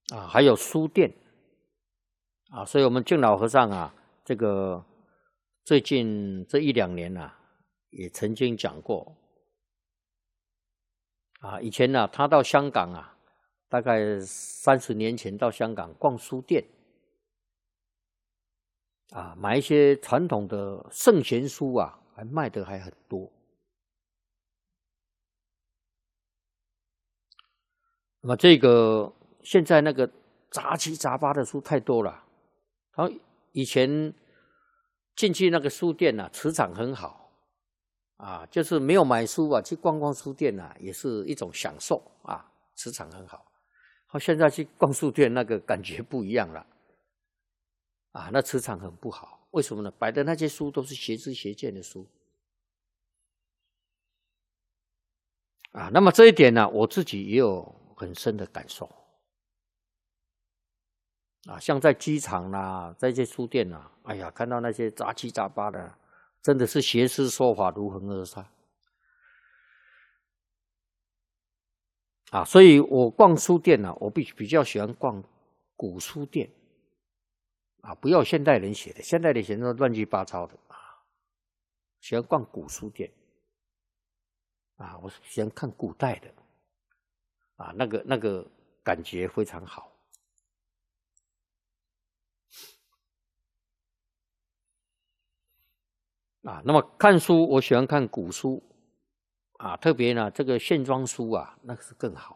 啊，还有书店啊，所以我们敬老和尚啊，这个最近这1、2年啊，也曾经讲过啊，以前呢，他到香港啊，大概30年前到香港逛书店啊，买一些传统的圣贤书啊，还卖的还很多。那么这个现在那个杂七杂八的书太多了，然后以前进去那个书店啊，磁场很好啊，就是没有买书啊，去逛逛书店啊，也是一种享受啊，磁场很好。好，现在去逛书店那个感觉不一样了啊，那磁场很不好。为什么呢？摆的那些书都是邪知邪见的书啊。那么这一点呢，我自己也有很深的感受啊，像在机场啦，在这些书店啊，哎呀，看到那些杂七杂八的，真的是邪师说法如恒而沙啊。所以我逛书店啊，我比较喜欢逛古书店啊，不要现代人写的，现代人写的乱七八糟的啊，喜欢逛古书店啊，我喜欢看古代的啊，那个感觉非常好。啊，那么看书，我喜欢看古书啊，特别呢，这个线装书啊，那个是更好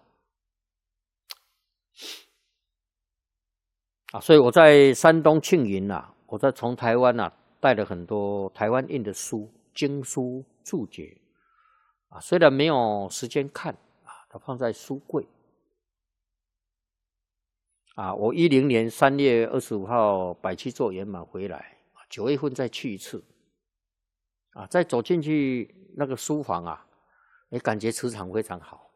啊。所以我在山东庆云啊，我从台湾啊带了很多台湾印的书、经书、注解啊，虽然没有时间看啊，它放在书柜啊。我10年3月25号百七座圆满回来，9月份再去一次。啊，再走进去那个书房啊，也感觉磁场非常好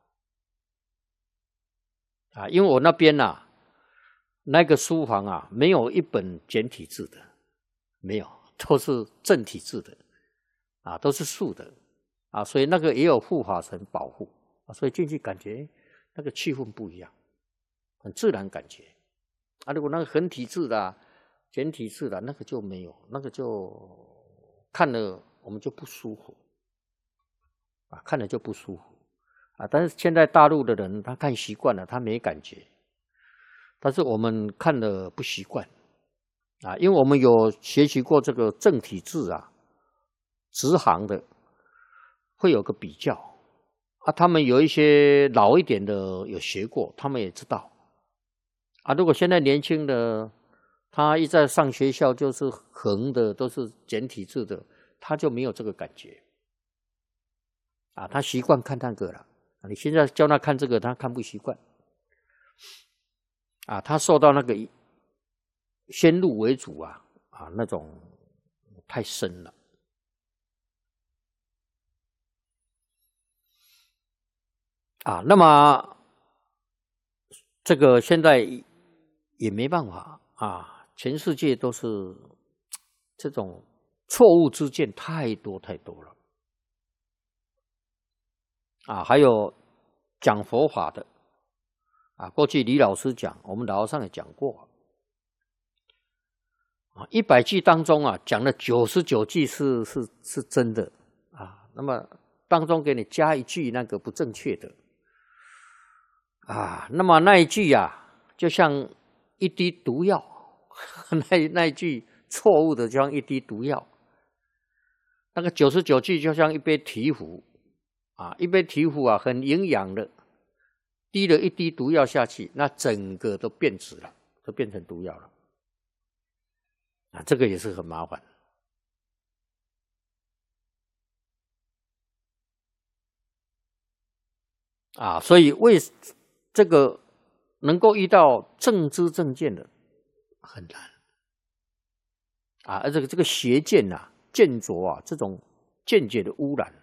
啊，因为我那边啊，那个书房啊，没有一本简体字的，没有，都是正体字的啊，都是竖的啊，所以那个也有护法神保护啊，所以进去感觉那个气氛不一样，很自然感觉啊。如果那个横体字的、简体字的，那个就没有，那个就看了我们就不舒服啊，看了就不舒服啊。但是现在大陆的人他看习惯了，他没感觉，但是我们看了不习惯啊，因为我们有学习过这个正体字啊，直行的会有个比较啊。他们有一些老一点的有学过，他们也知道啊。如果现在年轻的他一在上学校就是横的，都是简体字的，他就没有这个感觉啊，他习惯看那个了。你现在教他看这个，他看不习惯啊，他受到那个先入为主啊，那种太深了啊。那么这个现在也没办法啊，全世界都是这种错误之见太多太多了啊。还有讲佛法的啊，过去李老师讲，我们老和尚也讲过啊，100句当中啊，讲了99句是真的啊，那么当中给你加一句那个不正确的啊，那么那一句啊，就像一滴毒药，那一句错误的就像一滴毒药，那个99句就像一杯醍醐啊，一杯醍醐啊，很营养的，滴了一滴毒药下去，那整个都变质了，都变成毒药了啊，这个也是很麻烦啊。所以为这个能够遇到正知正见的很难啊，而这个邪见啊、见浊啊，这种见解的污染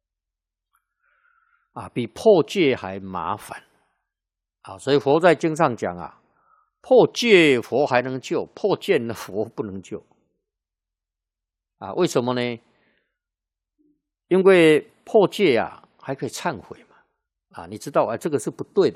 啊，比破戒还麻烦啊。所以佛在经上讲啊，破戒佛还能救，破见的佛不能救啊。为什么呢？因为破戒啊，还可以忏悔嘛啊，你知道啊，这个是不对的。